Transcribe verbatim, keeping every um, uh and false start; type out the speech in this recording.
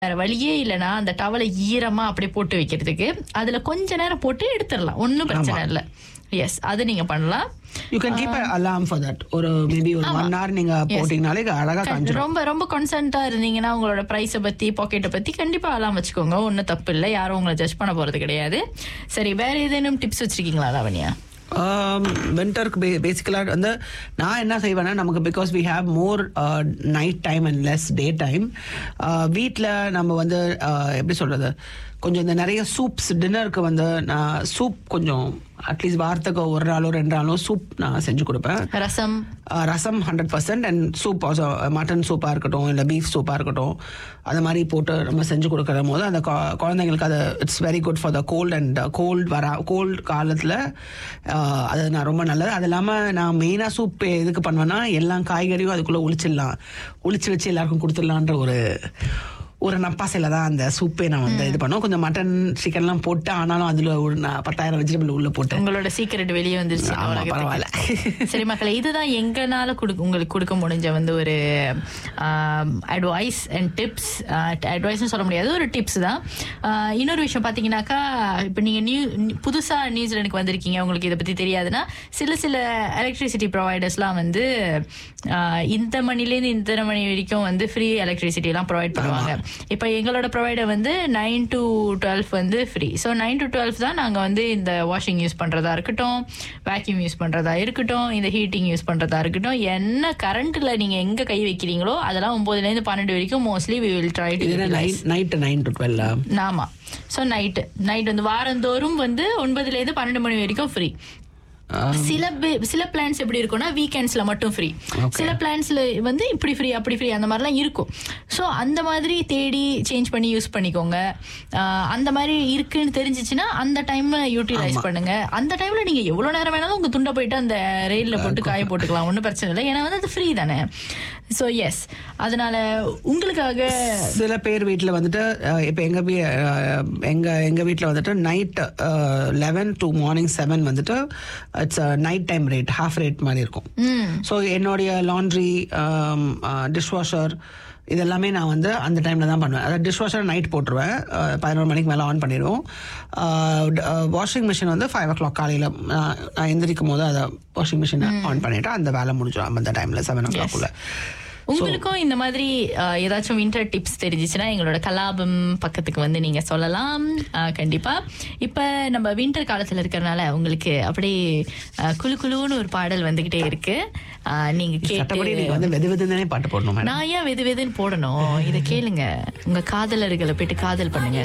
வேற வழியே இல்லைன்னா அந்த டவலை ஈரமா அப்படியே போட்டு வைக்கிறதுக்கு அதுல கொஞ்ச நேரம் போட்டு எடுத்துடலாம், ஒன்னும் பிரச்சனை இல்லை. எஸ், அது நீங்க பண்ணலாம். You can keep an alarm for that. ஒரு மேபி ஒரு one hour நீங்க போட்டீங்கனாலே அழகா காஞ்சிரும். ரொம்ப ரொம்ப கான்சென்ட்ரா இருந்தீங்கன்னா உங்களோட பிரைஸ பத்தி பாக்கெட்டை பத்தி கண்டிப்பா அலாம் வச்சுக்கோங்க, ஒன்னும் தப்பு இல்லை, யாரும் உங்களை ஜட்ஜ் பண்ண போறது கிடையாது. சரி, வேற ஏதேனும் டிப்ஸ் வச்சிருக்கீங்களா லாவண்யா? வின்டருக்கு பேசிக்கலாக வந்து நான் என்ன செய்வேன்னா, நமக்கு because we have more night time and less day time, வீட்டில் நம்ம வந்து எப்படி சொல்கிறது, கொஞ்சம் இந்த நிறைய சூப்ஸ் டின்னருக்கு வந்து நான் சூப் கொஞ்சம் அட்லீஸ்ட் வாரத்துக்கு ஒரு நாளோ ரெண்டு நாளோ சூப் நான் செஞ்சு கொடுப்பேன். Rasam rasam hundred percent and soup also, mutton சூப்பாக இருக்கட்டும் இல்லை பீஃப் சூப்பாக இருக்கட்டும், அது மாதிரி போட்டு நம்ம செஞ்சு கொடுக்குற போது அந்த குழந்தைங்களுக்கு அது it's very good for the gold and gold வர கோல்ட் காலத்தில் அது நான் ரொம்ப நல்லது. அது இல்லாமல் நான் மெயினாக சூப் எதுக்கு பண்ணுவேன்னா, எல்லா காய்கறியும் அதுக்குள்ளே ஒளிச்சிடலாம், ஒளிச்சு வச்சு எல்லாருக்கும் கொடுத்துடலான்ற ஒரு ஒரு நப்பாசையில தான் அந்த சூப்பே நான் வந்து இது பண்ணுவோம். கொஞ்சம் மட்டன் சிக்கன்லாம் போட்டு, ஆனாலும் அதுல ஒரு பத்தாயிரம் வெஜிடபிள் உள்ள போட்டு உங்களோட சீக்கிரட் வெளியே வந்துருச்சு. பரவாயில்ல. சரி மக்களே, இதுதான் எங்கனால உங்களுக்கு கொடுக்க முடிஞ்ச வந்து ஒரு அட்வைஸ் அண்ட் டிப்ஸ். அட்வைஸ்னு சொல்ல முடியாது, ஒரு டிப்ஸ் தான். இன்னொரு விஷயம் பார்த்தீங்கன்னாக்கா, இப்போ நீங்கள் நியூ புதுசாக நியூசிலாண்டுக்கு வந்திருக்கீங்க, உங்களுக்கு இதை பற்றி தெரியாதுன்னா, சில சில எலக்ட்ரிசிட்டி ப்ரொவைடர்ஸ்லாம் வந்து இந்த மணிலேருந்து இந்த மணி வரைக்கும் வந்து ஃப்ரீ எலக்ட்ரிசிட்டிலாம் ப்ரொவைட் பண்ணுவாங்க. இப்போ எங்களோட ப்ரொவைடர் வந்து நைன் டு டுவெல் வந்து free. So nine to twelve தான் நாங்கள் வந்து இந்த வாஷிங் யூஸ் பண்ணுறதா இருக்கட்டும், வேக்யூம் யூஸ் பண்ணுறதா இருக்கட்டும், இந்த ஹீட்டிங் யூஸ் பண்ணுறதா இருக்கட்டும், என்ன கரண்ட்டில் நீங்கள் எங்கே கை வைக்கிறீங்களோ அதெல்லாம் ஒம்பதுலேருந்து பன்னெண்டு வரைக்கும் mostly we will try to night nine to twelve. ஆமாம். ஸோ நைட்டு நைட் வந்து வாரந்தோறும் வந்து ஒன்பதுலேருந்து பன்னெண்டு மணி வரைக்கும் ஃப்ரீ. சில சில பிளான்ஸ் எப்படி இருக்கும்னா வீக்கெண்ட்ஸ்ல மட்டும் ஃப்ரீ, சில பிளான்ஸ்ல வந்து இப்படி ஃப்ரீ அப்படி ஃப்ரீ அந்த மாதிரிலாம் இருக்கும். ஸோ அந்த மாதிரி தேடி சேஞ்ச் பண்ணி யூஸ் பண்ணிக்கோங்க. அந்த மாதிரி இருக்குன்னு தெரிஞ்சிச்சுன்னா அந்த டைம்ல யூட்டிலைஸ் பண்ணுங்க. அந்த டைம்ல நீங்க எவ்வளவு நேரம் வேணாலும் உங்க துண்டை போயிட்டு அந்த ரெயில்ல போட்டு காய போட்டுக்கலாம், ஒன்றும் பிரச்சனை இல்லை, ஏன்னா வந்து அது ஃப்ரீ தானே. ஸோ எஸ், அதனால உங்களுக்காக சில பேர் வீட்டில் வந்துட்டு இப்போ எங்க எங்க எங்க வீட்டில் வந்துட்டு night eleven to morning seven வந்துட்டு it's night time rate, half rate மாதிரி இருக்கும். ஸோ என்னுடைய லாண்ட்ரி, டிஷ் வாஷர் இதெல்லாமே நான் வந்து அந்த டைமில் தான் பண்ணுவேன். அதாவது டிஷ் வாஷர் நைட் போட்டுருவேன், பதினொரு மணிக்கு மேலே ஆன் பண்ணிடுவோம். வாஷிங் மிஷின் வந்து ஃபைவ் ஓ கிளாக் காலையில் நான் எந்திரிக்கும் போது அதை வாஷிங் மிஷினை ஆன் பண்ணிவிட்டு அந்த வேலை முடிஞ்சிடும் அந்த டைமில் செவன் ஓ கிளாக்குள்ள. உங்களுக்கும் இந்த மாதிரி ஏதாச்சும் வின்டர் டிப்ஸ் தெரிஞ்சிச்சுன்னா எங்களோட கலாபம் பக்கத்துக்கு வந்து நீங்க சொல்லலாம் கண்டிப்பா. இப்ப நம்ம வின்டர் காலத்துல இருக்கிறதுனால உங்களுக்கு அப்படியே குழு குழுன்னு ஒரு பாடல் வந்துகிட்டே இருக்கு. நீங்க கேட்டு பாட்டு போடணும். நான் ஏன் வெது வெதுன்னு போடணும், இதை கேளுங்க, உங்க காதலர்களை போயிட்டு காதல் பண்ணுங்க.